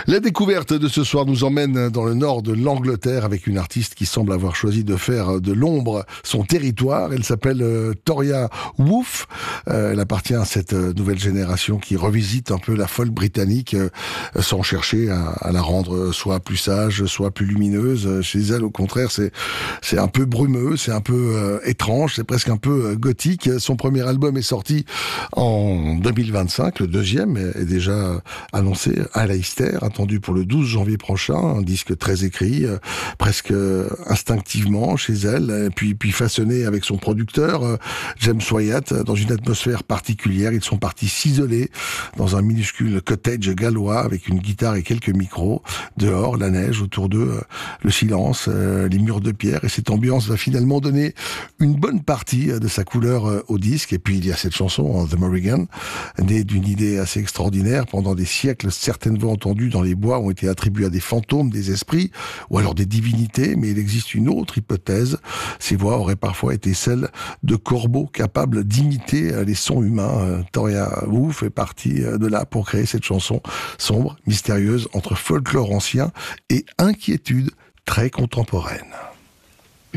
La découverte de ce soir nous emmène dans le nord de l'Angleterre avec une artiste qui semble avoir choisi de faire de l'ombre son territoire. Elle s'appelle Toria Wolf. Elle appartient à cette nouvelle génération qui revisite un peu la folk britannique sans chercher à la rendre soit plus sage, soit plus lumineuse. Chez elle, au contraire, c'est un peu brumeux, c'est un peu étrange, c'est presque un peu gothique. Son premier album est sorti en 2025, le deuxième est déjà annoncé à Leicester, attendu pour le 12 janvier prochain, un disque très écrit, presque instinctivement chez elle, puis façonné avec son producteur, James Wyatt, dans une atmosphère particulière. Ils sont partis s'isoler dans un minuscule cottage gallois avec une guitare et quelques micros. Dehors, la neige, autour d'eux, le silence, les murs de pierre, et cette ambiance va finalement donner une bonne partie de sa couleur au disque. Et puis il y a cette chanson, The Morrigan, née d'une idée assez extraordinaire. Pendant des siècles, certaines voix entendues dans les bois ont été attribuées à des fantômes, des esprits, ou alors des divinités, mais il existe une autre hypothèse. Ces voix auraient parfois été celles de corbeaux capables d'imiter les sons humains. Toria Wolf est partie de là pour créer cette chanson sombre, mystérieuse, entre folklore ancien et inquiétude très contemporaine.